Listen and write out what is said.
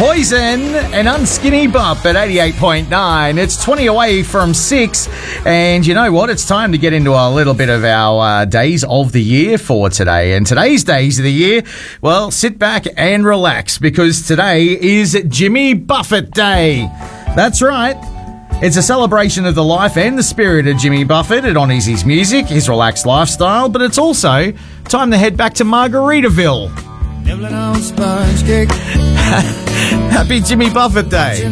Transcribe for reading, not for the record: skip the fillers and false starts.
Poison and Unskinny Bop at 88.9. It's 20 away from 6. And you know what? It's time to get into a little bit of our days of the year for today. And today's days of the year, well, sit back and relax because today is Jimmy Buffett Day. That's right. It's a celebration of the life and the spirit of Jimmy Buffett. It honours his music, his relaxed lifestyle, but it's also time to head back to Margaritaville. Happy Jimmy Buffett Day.